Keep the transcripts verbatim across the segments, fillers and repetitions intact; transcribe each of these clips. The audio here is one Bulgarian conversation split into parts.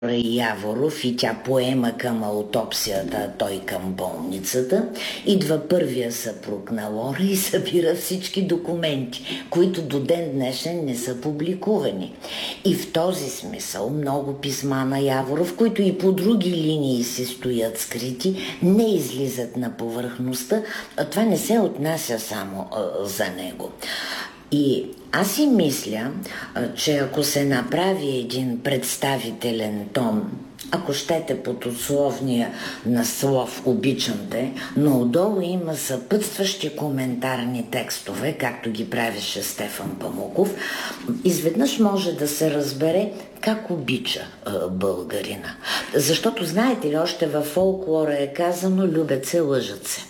Яворов и тя поема към аутопсията, а той към болницата. Идва първия съпруг на Лора и събира всички документи, които до ден днешен не са публикувани. И в този смисъл много писма на Яворов, които и по други линии се стоят скрити, не излизат на повърхността. Това не се отнася само а, за него. И аз си мисля, че ако се направи един представителен том, ако щете под условния наслов "Обичам те", но отдолу има съпътстващи коментарни текстове, както ги правеше Стефан Памуков, изведнъж може да се разбере как обича а, българина. Защото, знаете ли, още във фолклора е казано "любят се, лъжат се".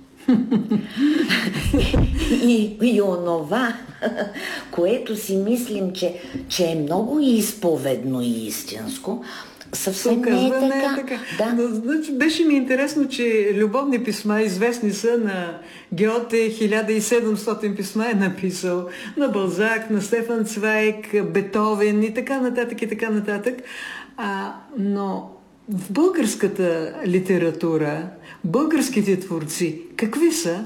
и, и онова, което си мислим, че, че е много изповедно и истинско, съвсем не е така. Не е така. Да. Но, значи, беше ми интересно, че любовни писма известни са на Гьоте, хиляда и седемстотин писма е написал, на Балзак, на Стефан Цвайг, Бетовен и така нататък и така нататък. А, но в българската литература, българските творци, какви са?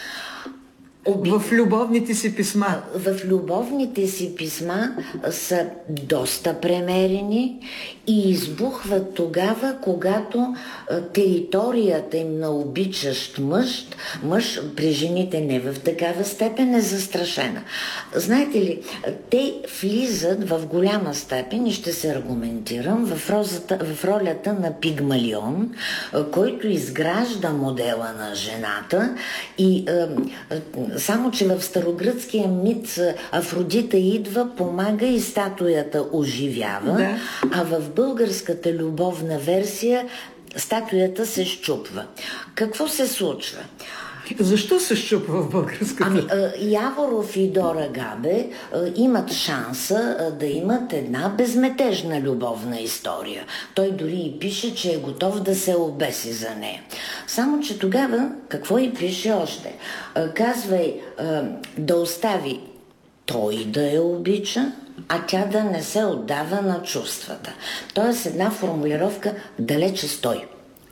Оби... В любовните си писма. В любовните си писма са доста премерени и избухват тогава, когато територията им на обичащ мъж, мъж при жените не в такава степен е застрашена. Знаете ли, те влизат в голяма степен, и ще се аргументирам, в, розата, в ролята на Пигмалион, който изгражда модела на жената и само че в старогръцкия мит Афродита идва, помага и статуята оживява, да. А в българската любовна версия статуята се счупва. Какво се случва? Защо се счупва в българската? Ами, Яворов и Дора Габе имат шанса да имат една безметежна любовна история. Той дори и пише, че е готов да се обеси за нея. Само че тогава, какво и пише още? Казвай да остави той да я обича, а тя да не се отдава на чувствата. Тоест една формулировка "далече стой".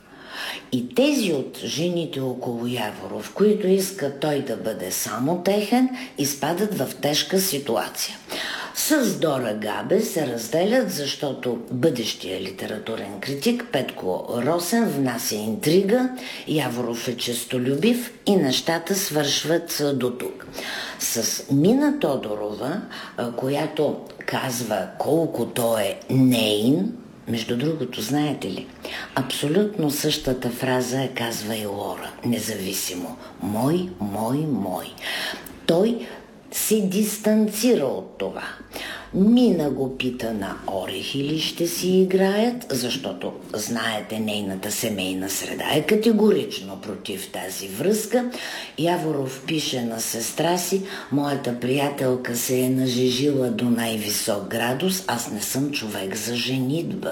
И тези от жените около Яворов, които искат той да бъде само техен, изпадат в тежка ситуация. С Дора Габе се разделят, защото бъдещия литературен критик Петко Росен внася интрига, Яворов е честолюбив и нещата свършват до тук. С Мина Тодорова, която казва колко той е нейн, между другото, знаете ли, абсолютно същата фраза я казва и Лора, независимо. Мой, мой, мой. Той се дистанцира от това. Мина го пита на орехи ли ще си играят, защото, знаете, нейната семейна среда е категорично против тази връзка. Яворов пише на сестра си: "Моята приятелка се е нажежила до най-висок градус, аз не съм човек за женитба".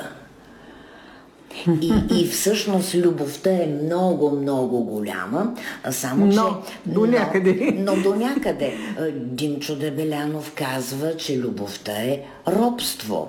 И, и всъщност любовта е много, много голяма, само че... Но до някъде. Но, но до някъде. Димчо Дебелянов казва, че любовта е робство.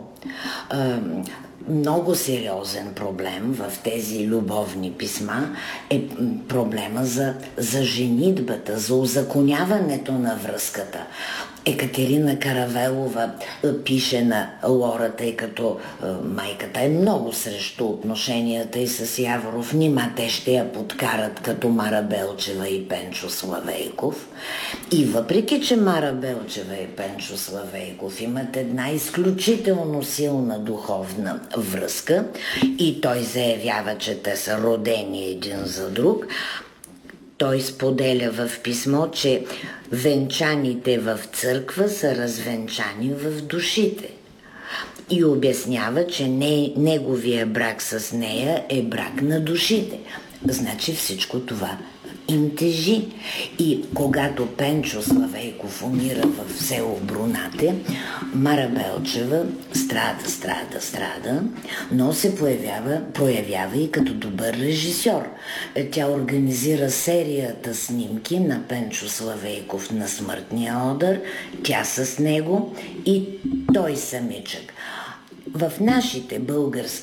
Много сериозен проблем в тези любовни писма е проблема за, за женитбата, за узаконяването на връзката. Екатерина Каравелова пише на Лора, тъй като майката е много срещу отношенията и с Яворов. Нима те ще я подкарат като Мара Белчева и Пенчо Славейков. И въпреки, че Мара Белчева и Пенчо Славейков имат една изключително силна духовна връзка и той заявява, че те са родени един за друг, той споделя в писмо, че венчаните в църква са развенчани в душите. И обяснява, че не, неговия брак с нея е брак на душите. Значи всичко това им тежи. И когато Пенчо Славейков умира в село Брунате, Мара Белчева страда, страда, страда, но се появява, проявява и като добър режисьор. Тя организира серията снимки на Пенчо Славейков на смъртния одър, тя с него и той самичък. В нашите български